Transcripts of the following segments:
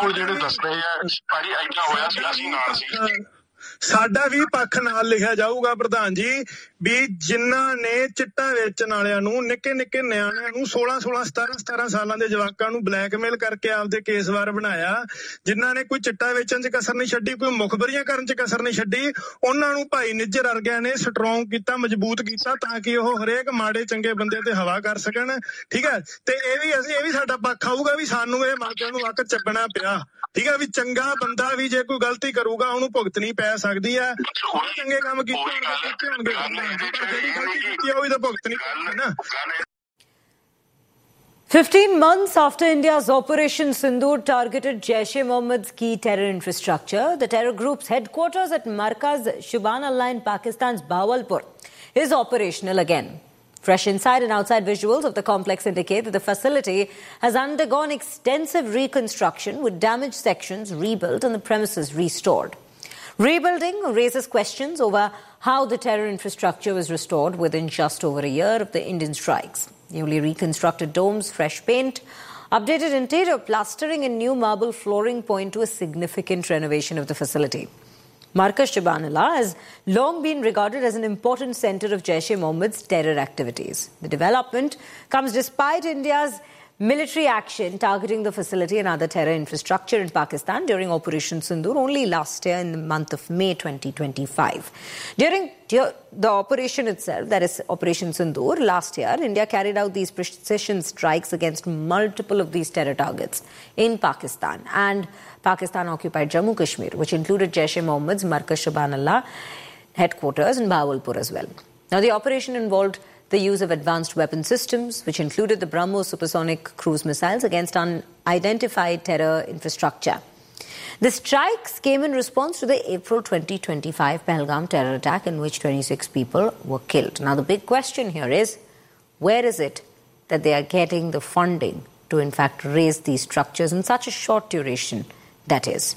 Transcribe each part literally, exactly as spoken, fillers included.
ਬਿਲਕੁਲ ਜਿਹੜੇ ਦੱਸ ਰਹੇ ਆ ਭਾਜੀ ਐਡਾ ਹੋਇਆ ਸੀ ਅਸੀਂ ਨਾਲ ਸੀ ਸਾਡਾ ਵੀ ਪੱਖ ਨਾਲ ਲਿਖਿਆ ਜਾਊਗਾ ਪ੍ਰਧਾਨ ਜੀ ਵੀ ਜਿਨ੍ਹਾਂ ਨੇ ਚਿੱਟਾ ਵੇਚਣ ਵਾਲਿਆਂ ਨੂੰ ਨਿੱਕੇ ਨਿੱਕੇ ਨਿਆਣਿਆਂ ਨੂੰ ਸੋਲਾਂ ਸੋਲਾਂ ਸਤਾਰਾਂ ਸਤਾਰਾਂ ਸਾਲਾਂ ਦੇ ਜਵਾਕਾਂ ਨੂੰ ਬਲੈਕਮੇਲ ਕਰਕੇ ਆਪਦੇ ਕੇਸਵਾਰ ਬਣਾਇਆ, ਜਿਨ੍ਹਾਂ ਨੇ ਕੋਈ ਚਿੱਟਾ ਵੇਚਣ 'ਚ ਕਸਰ ਨਹੀਂ ਛੱਡੀ, ਕੋਈ ਮੁਖਬਰੀਆਂ ਕਰਨ 'ਚ ਕਸਰ ਨਹੀਂ ਛੱਡੀ, ਉਹਨਾਂ ਨੂੰ ਭਾਈ ਨਿੱਜਰ ਵਰਗਿਆਂ ਨੇ ਸਟਰੋਂਗ ਕੀਤਾ, ਮਜ਼ਬੂਤ ਕੀਤਾ ਤਾਂ ਕਿ ਉਹ ਹਰੇਕ ਮਾੜੇ ਚੰਗੇ ਬੰਦੇ ਤੇ ਹਵਾ ਕਰ ਸਕਣ। ਠੀਕ ਹੈ, ਤੇ ਇਹ ਵੀ ਅਸੀਂ ਇਹ ਵੀ ਸਾਡਾ ਪੱਖ ਆਊਗਾ ਵੀ ਸਾਨੂੰ ਇਹ ਮਾਪਿਆਂ ਨੂੰ ਵਕਤ ਚੱਕਣਾ ਪਿਆ। ਠੀਕ ਹੈ, ਵੀ ਚੰਗਾ ਬੰਦਾ ਵੀ ਜੇ ਕੋਈ ਗਲਤੀ ਕਰੂਗਾ ਉਹਨੂੰ ਭੁਗਤਣੀ ਪੈ ਸਕਦੀ ਹੈ। ਚੰਗੇ ਕੰਮ ਕੀਤੇ ਹੋਣਗੇ ਉਹ ਵੀ ਤਾਂ ਭੁਗਤਣੀ ਪੈਣੀ ਨਾ। fifteen months after India's Operation Sindoor targeted Jaish-e-Mohammed's key terror infrastructure, the terror group's headquarters at Markaz Shubhan Allah in Pakistan's Bahawalpur is operational again. Fresh inside and outside visuals of the complex indicate that the facility has undergone extensive reconstruction with damaged sections rebuilt and the premises restored. Rebuilding raises questions over how the terror infrastructure was restored within just over a year of the Indian strikes. Newly reconstructed domes, fresh paint, updated interior plastering and new marble flooring point to a significant renovation of the facility. Markaz Shubhan Allah has long been regarded as an important centre of Jaish-e-Mohammed's terror activities. The development comes despite India's military action targeting the facility and other terror infrastructure in Pakistan during Operation Sindoor only last year in the month of May twenty twenty-five. During the operation itself, that is Operation Sindoor, last year, India carried out these precision strikes against multiple of these terror targets in Pakistan and Pakistan-occupied Jammu Kashmir, which included Jaish-e-Mohammed's Markaz Shubhan Allah headquarters in Bahawalpur as well. Now, the operation involved the use of advanced weapon systems, which included the BrahMos supersonic cruise missiles against unidentified terror infrastructure. The strikes came in response to the April twenty twenty-five Pahalgam terror attack in which twenty-six people were killed. Now, the big question here is, where is it that they are getting the funding to, in fact, raise these structures in such a short duration, that is?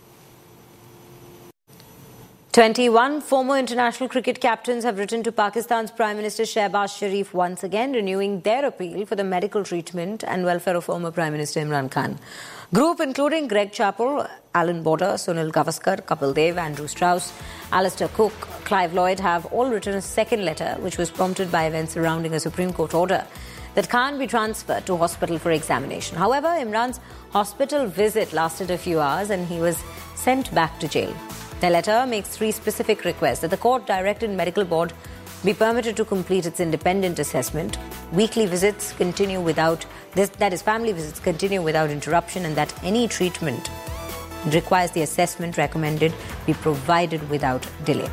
twenty-one former international cricket captains have written to Pakistan's Prime Minister Shehbaz Sharif once again, renewing their appeal for the medical treatment and welfare of former Prime Minister Imran Khan. Group including Greg Chappell, Alan Border, Sunil Gavaskar, Kapil Dev, Andrew Strauss, Alistair Cook, Clive Lloyd have all written a second letter which was prompted by events surrounding a Supreme Court order that Khan be transferred to hospital for examination. However, Imran's hospital visit lasted a few hours and he was sent back to jail. The letter makes three specific requests: that the court directed medical board be permitted to complete its independent assessment, weekly visits continue without this, that is family visits continue without interruption, and that any treatment requires the assessment recommended be provided without delay.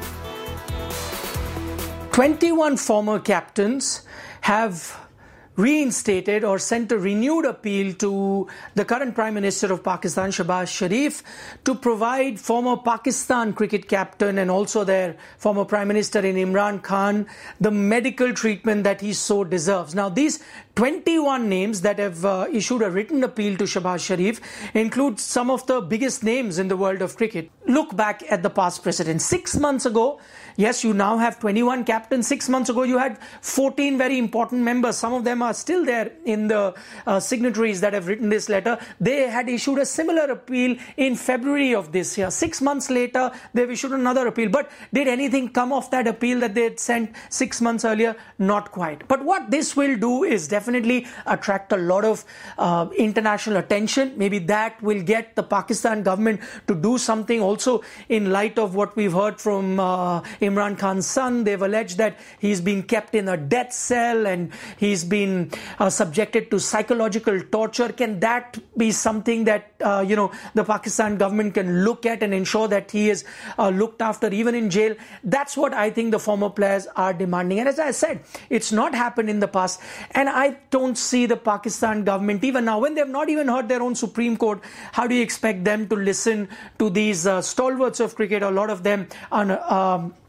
twenty-one former captains have reinstated or sent a renewed appeal to the current Prime Minister of Pakistan, Shehbaz Sharif, to provide former Pakistan cricket captain and also their former Prime Minister in Imran Khan the medical treatment that he so deserves. Now, these twenty-one names that have uh, issued a written appeal to Shehbaz Sharif include some of the biggest names in the world of cricket. Look back at the past precedent. Six months ago, yes, you now have twenty-one captains. Six months ago, you had fourteen very important members. Some of them are still there in the uh, signatories that have written this letter. They had issued a similar appeal in February of this year. Six months later, they've issued another appeal. But did anything come of that appeal that they had sent six months earlier? Not quite. But what this will do is definitely attract a lot of uh, international attention. Maybe that will get the Pakistan government to do something also in light of what we've heard from uh, Imran Khan's son. They've alleged that he's been kept in a death cell and he's been uh, subjected to psychological torture. Can that be something that, uh, you know, the Pakistan government can look at and ensure that he is uh, looked after even in jail? That's what I think the former players are demanding. And as I said, it's not happened in the past. And I don't see the Pakistan government, even now, when they've not even heard their own Supreme Court, how do you expect them to listen to these uh, stalwarts of cricket? A lot of them are um,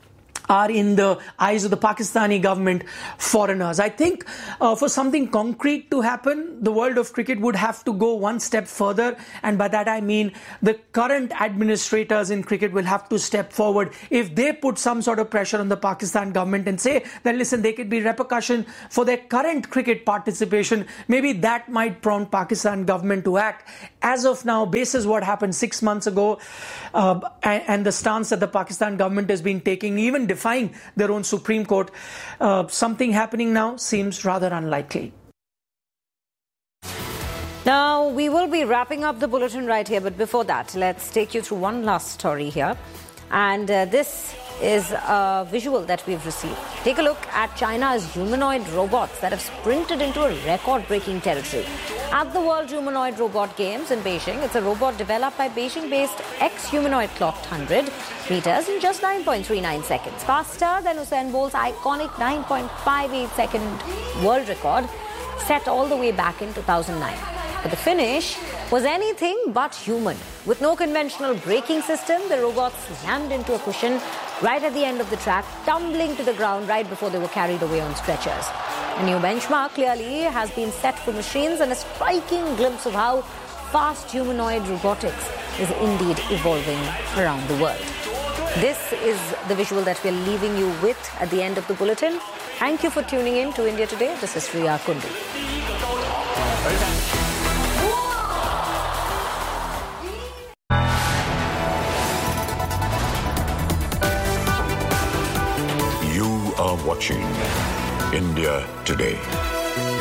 are in the eyes of the Pakistani government foreigners. I think uh, for something concrete to happen, the world of cricket would have to go one step further, and by that I mean the current administrators in cricket will have to step forward. If they put some sort of pressure on the Pakistan government and say that, listen, there could be repercussion for their current cricket participation, maybe that might prompt Pakistan government to act. As of now, basis what happened six months ago uh, and, and the stance that the Pakistan government has been taking, even defying their own Supreme Court, uh, something happening now seems rather unlikely. Now, we will be wrapping up the bulletin right here, but before that, let's take you through one last story here. And uh, this is a visual that we've received. Take a look at China's humanoid robots that have sprinted into a record-breaking territory. At the World Humanoid Robot Games in Beijing, it's a robot developed by Beijing-based X-Humanoid clocked one hundred meters in just nine point three nine seconds, faster than Usain Bolt's iconic nine point five eight second world record set all the way back in two thousand nine. But the finish was anything but human. With no conventional braking system, the robots slammed into a cushion right at the end of the track, tumbling to the ground right before they were carried away on stretchers. A new benchmark clearly has been set for machines, and a striking glimpse of how fast humanoid robotics is indeed evolving around the world. This is the visual that we're leaving you with at the end of the bulletin. Thank you for tuning in to India Today. This is Priya Kundu. You are watching India Today.